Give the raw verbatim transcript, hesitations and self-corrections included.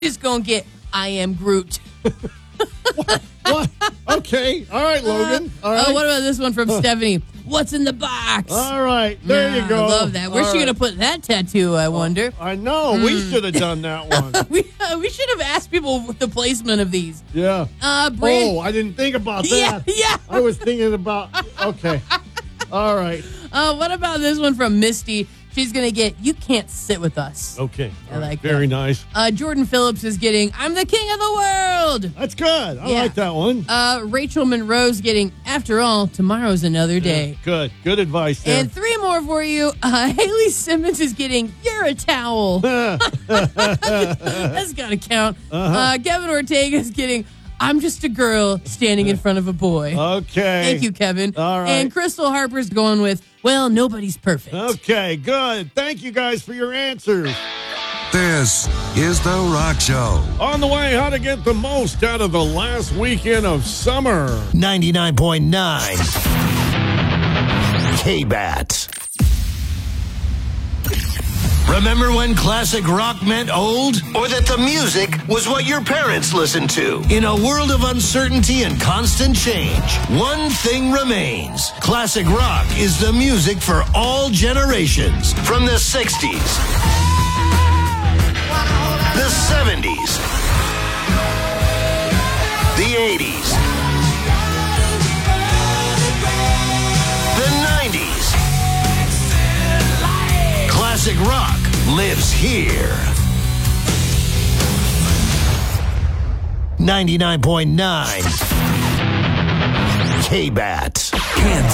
Just gonna get I Am Groot. What? What? Okay. All right, Logan. All right. Oh, what about this one from Stephanie? What's in the box? All right. There Yeah, you go. I love that. Where's All she right. going to put that tattoo, I wonder? I know. We should have done that one. we uh, we should have asked people the placement of these. Yeah. Uh, Brand- Oh, I didn't think about Yeah, that. yeah. I was thinking about. Okay. All right. Uh, what about this one from Misty? She's going to get, you can't sit with us. Okay. I All right. like Very that. nice. Uh, Jordan Phillips is getting, I'm the king of the world. That's good. I Yeah. like that one. Uh, Rachel Monroe's getting, after all, tomorrow's another day. Good. Good advice there. And three more for you. Uh, Haley Simmons is getting, you're a towel. That's got to count. Uh-huh. Uh, Kevin Ortega's getting, I'm just a girl standing in front of a boy. Okay. Thank you, Kevin. All right. And Crystal Harper's going with, well, nobody's perfect. Okay, good. Thank you guys for your answers. This is The Rock Show. On the way, how to get the most out of the last weekend of summer. ninety-nine point nine K-Bat. Remember when classic rock meant old? Or that the music was what your parents listened to? In a world of uncertainty and constant change, one thing remains. Classic rock is the music for all generations. From the sixties, the seventies, the eighties, the nineties. Classic rock lives here. ninety-nine point nine K-Bat.